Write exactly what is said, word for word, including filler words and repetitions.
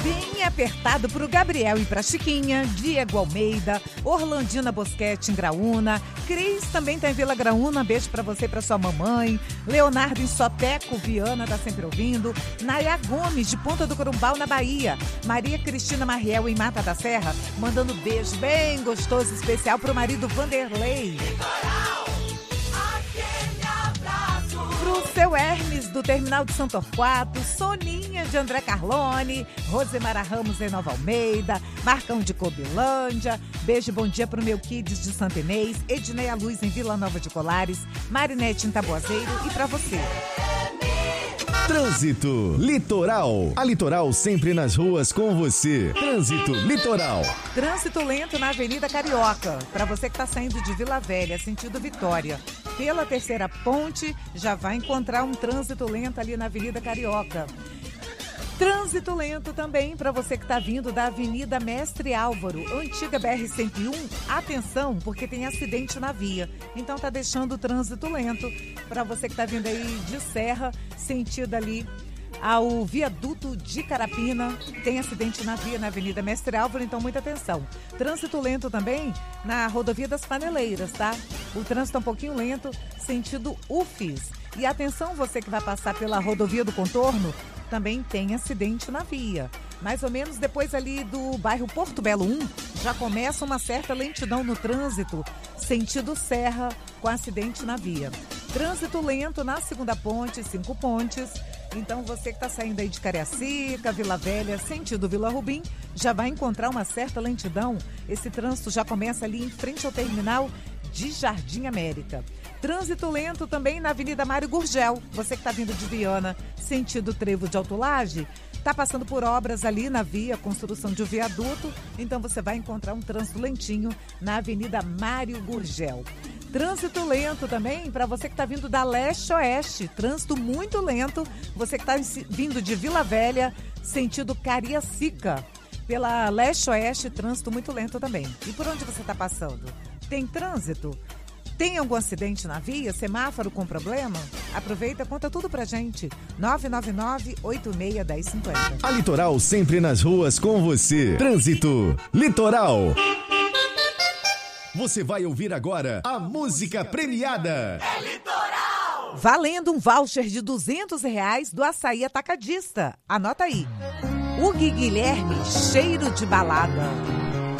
Bem apertado para o Gabriel e para Chiquinha, Diego Almeida, Orlandina Bosquete em Graúna, Cris também tá em Vila Graúna, beijo para você e para sua mamãe, Leonardo em Soteco, Viana tá sempre ouvindo, Naya Gomes de Ponta do Corumbau na Bahia, Maria Cristina Mariel em Mata da Serra, mandando beijo bem gostoso, especial pro marido Vanderlei. Pro seu Hermes do Terminal de São Torquato, Soninha de André Carlone, Rosemara Ramos em Nova Almeida, Marcão de Cobilândia, beijo e bom dia pro meu Kids de Santa Inês, Edneia Luz em Vila Nova de Colares, Marinete em Taboazeiro e pra você. Trânsito Litoral. A Litoral sempre nas ruas com você. Trânsito Litoral. Trânsito lento na Avenida Carioca. Para você que está saindo de Vila Velha, sentido Vitória. Pela terceira ponte, já vai encontrar um trânsito lento ali na Avenida Carioca. Trânsito lento também para você que está vindo da Avenida Mestre Álvaro, antiga B R cento e um. Atenção, porque tem acidente na via. Então tá deixando o trânsito lento para você que está vindo aí de Serra, sentido ali ao viaduto de Carapina. Tem acidente na via na Avenida Mestre Álvaro, então muita atenção. Trânsito lento também na rodovia das Paneleiras, tá? O trânsito é um pouquinho lento, sentido U F I S. E atenção, você que vai passar pela rodovia do Contorno, também tem acidente na via. Mais ou menos depois ali do bairro Porto Belo um, já começa uma certa lentidão no trânsito, sentido Serra, com acidente na via. Trânsito lento na segunda ponte, Cinco Pontes. Então você que está saindo aí de Cariacica, Vila Velha, sentido Vila Rubim, já vai encontrar uma certa lentidão. Esse trânsito já começa ali em frente ao terminal de Jardim América. Trânsito lento também na Avenida Mário Gurgel. Você que está vindo de Viana, sentido Trevo de Autolage, está passando por obras ali na via, construção de um viaduto, então você vai encontrar um trânsito lentinho na Avenida Mário Gurgel. Trânsito lento também para você que está vindo da leste-oeste, trânsito muito lento, você que está vindo de Vila Velha, sentido Cariacica. Pela leste-oeste, trânsito muito lento também. E por onde você está passando? Tem trânsito? Tem algum acidente na via? Semáforo com problema? Aproveita, conta tudo pra gente. nove nove nove, oito seis, um zero cinco zero. A Litoral sempre nas ruas com você. Trânsito Litoral. Você vai ouvir agora a música premiada. É Litoral! Valendo um voucher de duzentos reais do Açaí Atacadista. Anota aí. O Gui Guilherme, cheiro de balada.